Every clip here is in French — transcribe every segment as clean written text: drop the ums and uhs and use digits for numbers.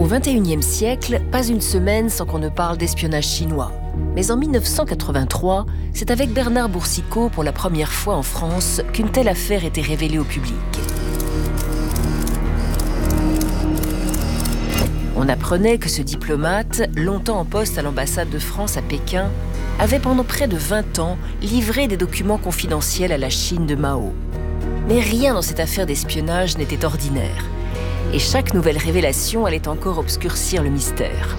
Au XXIe siècle, pas une semaine sans qu'on ne parle d'espionnage chinois. Mais en 1983, c'est avec Bernard Boursicot pour la première fois en France qu'une telle affaire était révélée au public. On apprenait que ce diplomate, longtemps en poste à l'ambassade de France à Pékin, avait pendant près de 20 ans livré des documents confidentiels à la Chine de Mao. Mais rien dans cette affaire d'espionnage n'était ordinaire. Et chaque nouvelle révélation allait encore obscurcir le mystère.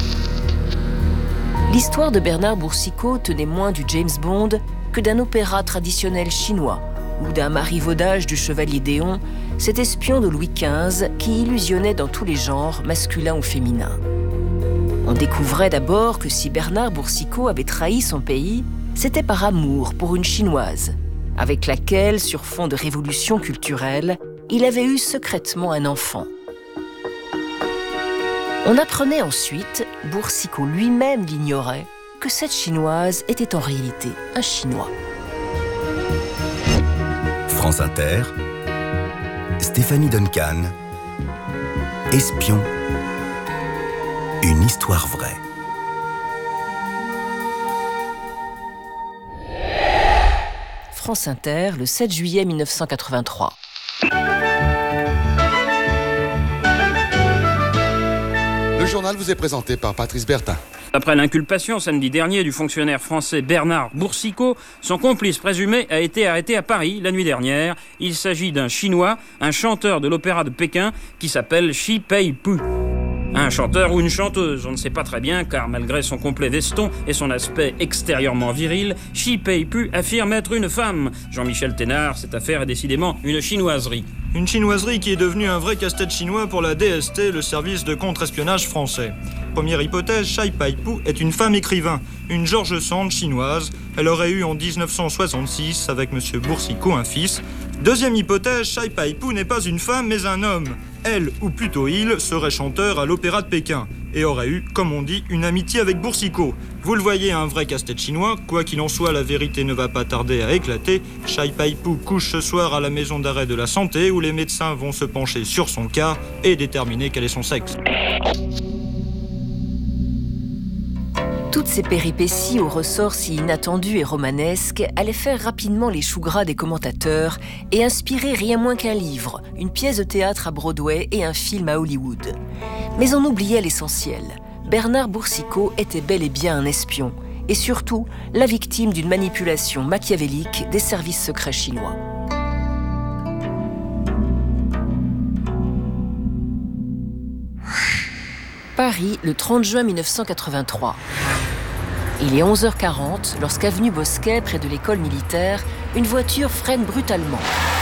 L'histoire de Bernard Boursicot tenait moins du James Bond que d'un opéra traditionnel chinois ou d'un marivaudage du chevalier Déon, cet espion de Louis XV qui illusionnait dans tous les genres, masculins ou féminins. On découvrait d'abord que si Bernard Boursicot avait trahi son pays, c'était par amour pour une Chinoise, avec laquelle, sur fond de révolution culturelle, il avait eu secrètement un enfant. On apprenait ensuite, Boursicot lui-même l'ignorait, que cette Chinoise était en réalité un Chinois. France Inter, Stéphanie Duncan, Espion, une histoire vraie. France Inter, le 7 juillet 1983. Le journal vous est présenté par Patrice Bertin. Après l'inculpation samedi dernier du fonctionnaire français Bernard Boursicot, son complice présumé a été arrêté à Paris la nuit dernière. Il s'agit d'un Chinois, un chanteur de l'opéra de Pékin qui s'appelle Shi Peipu. Un chanteur ou une chanteuse, on ne sait pas très bien, car malgré son complet veston et son aspect extérieurement viril, Shi Peipu affirme être une femme. Jean-Michel Thénard, cette affaire est décidément une chinoiserie. Une chinoiserie qui est devenue un vrai casse-tête chinois pour la DST, le service de contre-espionnage français. Première hypothèse, Shi Peipu est une femme écrivain, une George Sand chinoise. Elle aurait eu en 1966, avec M. Boursicot, un fils. Deuxième hypothèse, Shi Peipu n'est pas une femme, mais un homme. Elle, ou plutôt il, serait chanteur à l'opéra de Pékin et aurait eu, comme on dit, une amitié avec Boursicot. Vous le voyez, un vrai casse-tête chinois. Quoi qu'il en soit, la vérité ne va pas tarder à éclater. Shi Peipu couche ce soir à la maison d'arrêt de la santé où les médecins vont se pencher sur son cas et déterminer quel est son sexe. Toutes ces péripéties aux ressorts si inattendus et romanesques allaient faire rapidement les choux gras des commentateurs et inspirer rien moins qu'un livre, une pièce de théâtre à Broadway et un film à Hollywood. Mais on oubliait l'essentiel. Bernard Boursicot était bel et bien un espion, et surtout la victime d'une manipulation machiavélique des services secrets chinois. Paris, le 30 juin 1983. Il est 11h40 lorsqu'avenue Bosquet, près de l'école militaire, une voiture freine brutalement.